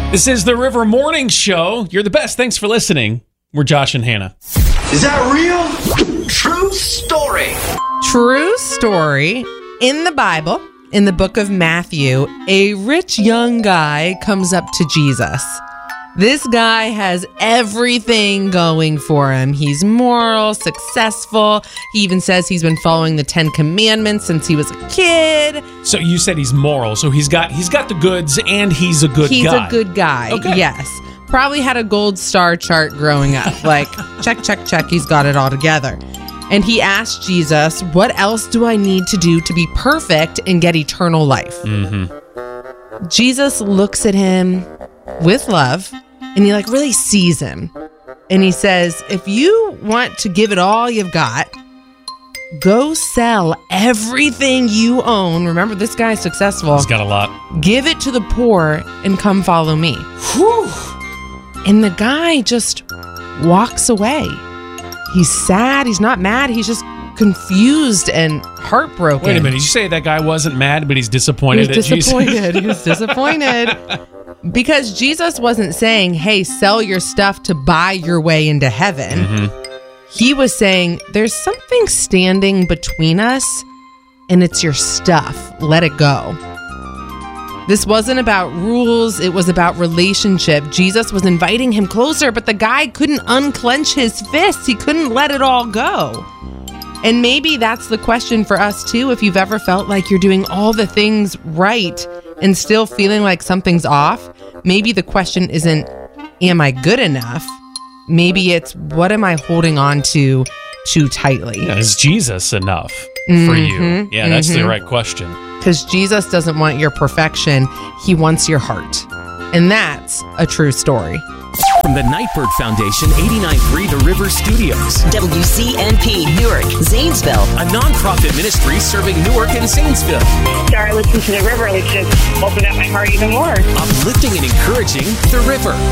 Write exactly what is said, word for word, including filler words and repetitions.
This is the River Morning Show. You're the best. Thanks for listening. We're Josh and Hannah. Is that real? True story. True story. In the Bible, in the book of Matthew, a rich young guy comes up to Jesus. This guy has everything going for him. He's moral, successful. He even says he's been following the Ten Commandments since he was a kid. So you said he's moral. So he's got he's got the goods and he's a good he's guy. He's a good guy. Okay. Yes. Probably had a gold star chart growing up. Like, check, check, check. He's got it all together. And he asked Jesus, what else do I need to do to be perfect and get eternal life? Mm-hmm. Jesus looks at him with love, and he like really sees him. And he says, if you want to give it all you've got, go sell everything you own. Remember, this guy's successful. He's got a lot. Give it to the poor and come follow me. Whew. And the guy just walks away. He's sad. He's not mad. He's just confused and heartbroken. Wait a minute. Did you say that guy wasn't mad, but he's disappointed he was at disappointed. Jesus? He was disappointed. Because Jesus wasn't saying, hey, sell your stuff to buy your way into heaven. Mm-hmm. He was saying, there's something standing between us, and it's your stuff. Let it go. This wasn't about rules. It was about relationship. Jesus was inviting him closer, but the guy couldn't unclench his fists. He couldn't let it all go. And maybe that's the question for us too. If you've ever felt like you're doing all the things right and still feeling like something's off, maybe the question isn't, am I good enough? Maybe it's, what am I holding on to too tightly? Yeah, is Jesus enough Mm-hmm, for you? Yeah, that's mm-hmm. the right question. Because Jesus doesn't want your perfection. He wants your heart. And that's a true story. From the Nightbird Foundation, eighty-nine point three The River Studios. W C N P, Newark, Zanesville. A nonprofit ministry serving Newark and Zanesville. Started listening to The River, which just opened up my heart even more. Uplifting and encouraging The River.